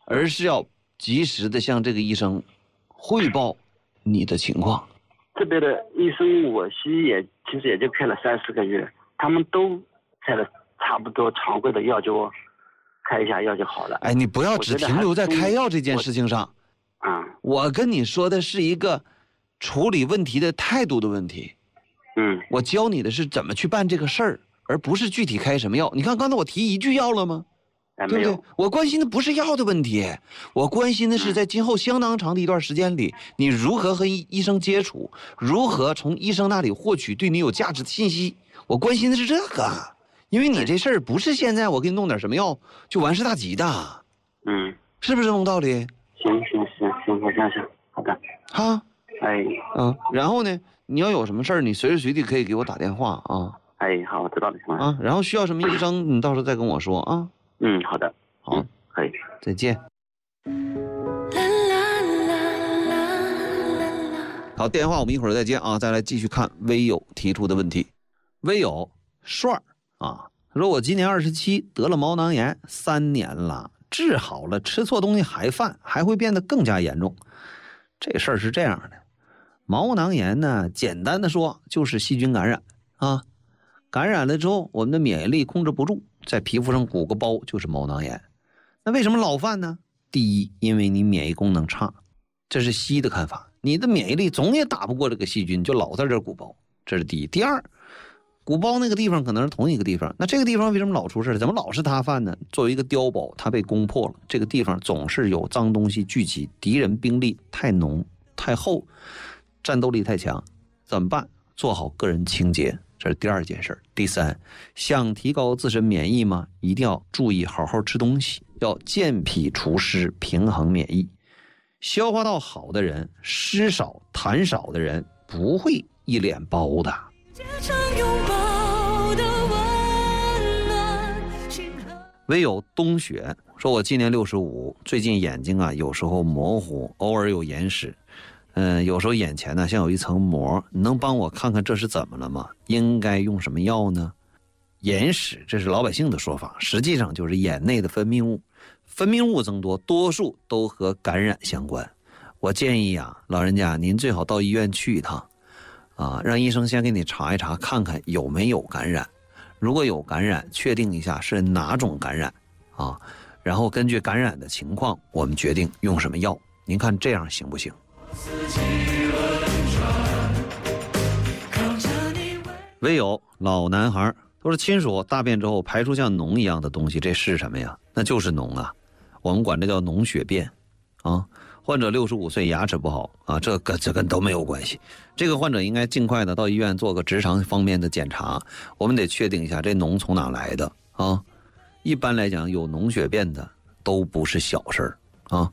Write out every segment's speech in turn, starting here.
而是要及时的向这个医生汇报你的情况。 这边的医生我西医其实也就看了3-4个月，他们都开了差不多常规的药，就开一下药就好了。 哎，你不要只停留在开药这件事情上。我跟你说的是一个处理问题的态度的问题。我教你的是怎么去办这个事儿，而不是具体开什么药。你看刚才我提一句药了吗？对不对？我关心的不是药的问题，我关心的是在今后相当长的一段时间里，你如何和医生接触，如何从医生那里获取对你有价值的信息。我关心的是这个，因为你这事儿不是现在我给你弄点什么药就完事大吉的。是不是这种道理？ 行，我相信。好的。 好。然后呢，你要有什么事儿，你随时随地可以给我打电话啊。 好，我知道了。 然后需要什么医生，你到时候再跟我说啊。 好的。 好， 可以。 再见。好，电话我们一会儿再接啊，再来继续看微友提出的问题。微友帅啊，说我今年27，得了毛囊炎3年了，治好了，吃错东西还犯，还会变得更加严重。这事儿是这样的，毛囊炎呢，简单的说就是细菌感染啊，感染了之后，我们的免疫力控制不住，在皮肤上鼓个包就是毛囊炎。那为什么老犯呢？第一，因为你免疫功能差，这是西医的看法，你的免疫力总也打不过这个细菌，就老在这鼓包，这是第一。第二，鼓包那个地方可能是同一个地方，那这个地方为什么老出事？怎么老是他犯呢？作为一个碉堡，它被攻破了，这个地方总是有脏东西聚集，敌人兵力太浓太厚，战斗力太强，怎么办？做好个人清洁，这是第二件事。第三，想提高自身免疫吗？一定要注意好好吃东西，要健脾除湿，平衡免疫。消化道好的人，湿少痰少的人不会一脸包的。唯有冬雪说，我今年65，最近眼睛啊有时候模糊，偶尔有眼屎，有时候眼前呢像有一层膜，你能帮我看看这是怎么了吗？应该用什么药呢？眼屎这是老百姓的说法，实际上就是眼内的分泌物，分泌物增多，多数都和感染相关。我建议啊，老人家您最好到医院去一趟啊，让医生先给你查一查，看看有没有感染。如果有感染，确定一下是哪种感染啊，然后根据感染的情况，我们决定用什么药。您看这样行不行？唯有老男孩都是亲属大便之后排出像脓一样的东西，这是什么呀？那就是脓啊，我们管这叫脓血便啊。患者65岁，牙齿不好啊，这跟都没有关系。这个患者应该尽快的到医院做个直肠方面的检查，我们得确定一下这脓从哪来的啊。一般来讲，有脓血便的都不是小事儿啊。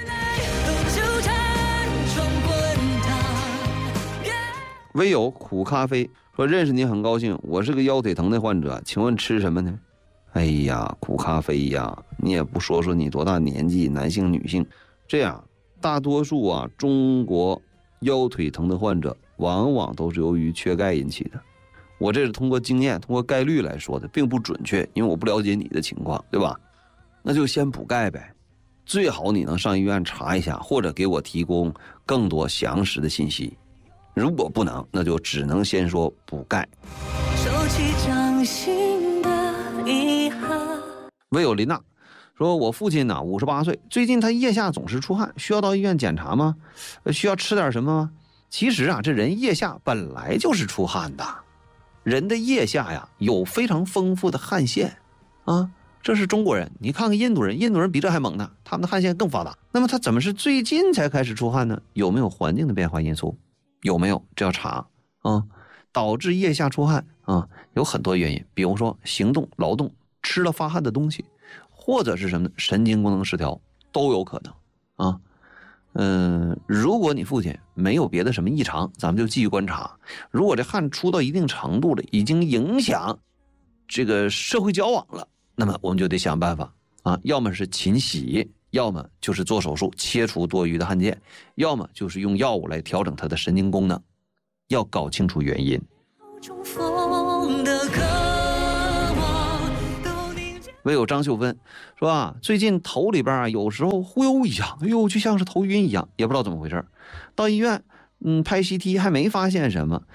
唯有苦咖啡说，认识你很高兴，我是个腰腿疼的患者，请问吃什么呢？哎呀，苦咖啡呀，你也不说说你多大年纪，男性女性。这样大多数啊中国腰腿疼的患者往往都是由于缺钙引起的。我这是通过经验通过概率来说的，并不准确，因为我不了解你的情况，对吧？那就先补钙呗，最好你能上医院查一下，或者给我提供更多详实的信息。如果不能，那就只能先说补钙。收起掌心的遗憾。唯有林娜说，我父亲呢58岁，最近他腋下总是出汗，需要到医院检查吗？需要吃点什么吗？其实啊，这人腋下本来就是出汗的，人的腋下呀有非常丰富的汗腺啊，这是中国人。你看看印度人，印度人比这还猛呢，他们的汗腺更发达。那么他怎么是最近才开始出汗呢？有没有环境的变化因素？有没有？这要查啊。导致腋下出汗啊，有很多原因，比如说行动、劳动、吃了发汗的东西，或者是什么呢？神经功能失调都有可能啊。如果你父亲没有别的什么异常，咱们就继续观察。如果这汗出到一定程度了，已经影响这个社会交往了，那么我们就得想办法啊，要么是勤洗，要么就是做手术切除多余的汗腺，要么就是用药物来调整他的神经功能，要搞清楚原因。 唯有张秀芬说啊，最近头里边啊有时候忽悠一下，哎呦，就像是头晕一样，也不知道怎么回事。到医院，拍 CT 还没发现什么，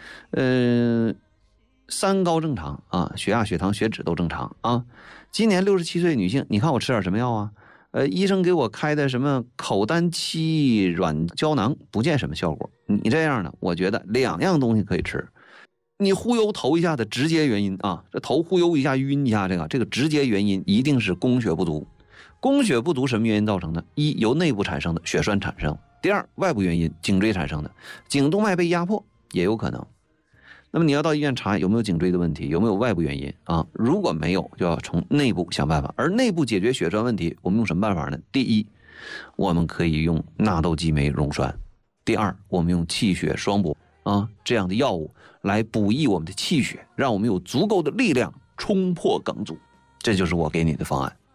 三高正常啊，血压、血糖、血脂都正常啊。今年67岁女性，你看我吃点什么药啊？医生给我开的什么口丹七软胶囊，不见什么效果。你这样的，我觉得2样东西可以吃。你忽悠头一下的直接原因啊，这头忽悠一下晕一下，这个直接原因一定是供血不足。供血不足什么原因造成的？一，由内部产生的血栓产生；第二，外部原因颈椎产生的，颈动脉被压迫也有可能。那么你要到医院查有没有颈椎的问题，有没有外部原因啊？如果没有，就要从内部想办法。而内部解决血栓问题，我们用什么办法呢？第一，我们可以用纳豆激酶溶栓；第二，我们用气血双补这样的药物来补益我们的气血，让我们有足够的力量冲破梗阻。这就是我给你的方案。